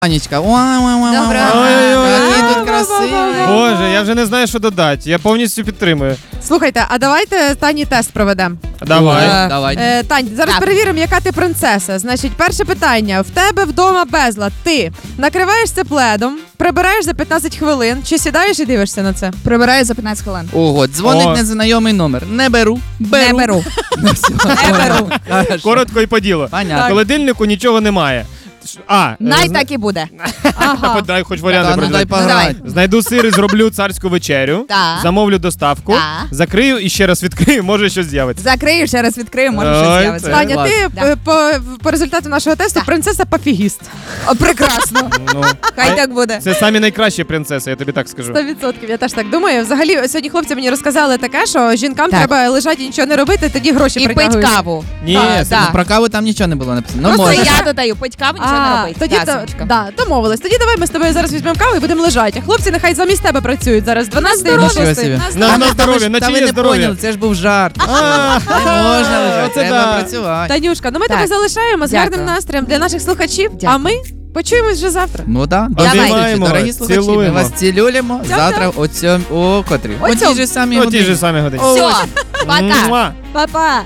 Анечка. Доброго. Тут красиві. Боже, я вже не знаю, що додати. Я повністю підтримую. Слухайте, а давайте Тані тест проведемо. Давай. Давай. Тань, зараз перевіримо, яка ти принцеса. Значить, перше питання. В тебе вдома безлад. Ти накриваєшся пледом, прибираєш за 15 хвилин, чи сідаєш і дивишся на це? Прибираю за 15 хвилин. Ого, дзвонить О. незнайомий номер. Не беру. Не беру. Ну, все. Не беру. Хорошо. Коротко і по ділу. В Понятно. холодильнику нічого немає. Най так і буде. Ага. Дай хоч варіанти Та, ну дай придумати. пограти. Знайду сир і зроблю царську вечерю. Так. Замовлю доставку. Так. Закрию і ще раз відкрию, може щось з'явиться. Закрию, ще раз відкрию, може щось Ой, з'явиться. це- Таня, клас. ти Да. по результату нашого тесту Так. принцеса-пофігіст. О, прекрасно. Ну, Хай так буде. це самі найкращі принцеси, я тобі так скажу. 100%, я теж так думаю. Взагалі, сьогодні хлопці мені розказали таке, що жінкам Так. треба лежати і нічого не робити, тоді гроші І пить притягують. каву. Ні, Так, Ну, так. про каву там нічого не було написано. Ну, Просто може. я додаю, пить каву, нічого не робить. Тоді домовились. Тоді давай ми з тобою зараз візьмемо каву і будемо лежати. А хлопці нехай замість тебе працюють зараз. 12 здоров'я. років. Нічого собі. На здоров'я, на Та ви чиє не здоров'я? поняли, це ж був жарт. Не можна лежати, Оце треба да. працювати. Танюшка, ну ми Так. тебе залишаємо з Дякую. гарним настроєм для наших слухачів, Дякую. а ми почуємось вже завтра. Ну так, Давай. Обіймаємо дорогі вас, слухачі, ми цілуємо. вас цілюємо завтра о котрій. О О тій же самій О тій годині. же самі годині. Все, пока. Муа. Па-па!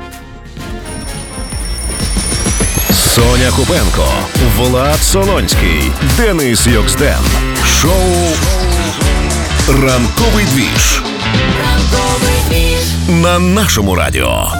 Соня Купенко, Влад Солонський, Денис Йоксден. Шоу «Ранковий двіж» на нашому радіо.